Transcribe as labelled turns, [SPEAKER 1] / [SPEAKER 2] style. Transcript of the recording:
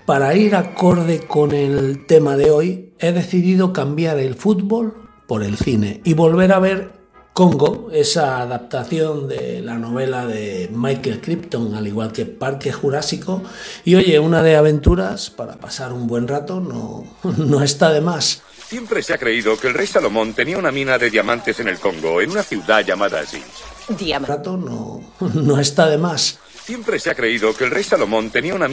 [SPEAKER 1] Para ir acorde con el tema de hoy, he decidido cambiar el fútbol por el cine y volver a ver Congo, esa adaptación de la novela de Michael Crichton, al igual que Parque Jurásico. Y oye, una de aventuras para pasar un buen rato no está de más.
[SPEAKER 2] Siempre se ha creído que el rey Salomón tenía una mina de diamantes en el Congo, en una ciudad llamada así.
[SPEAKER 1] No está de más.
[SPEAKER 2] Siempre se ha creído que el rey Salomón tenía una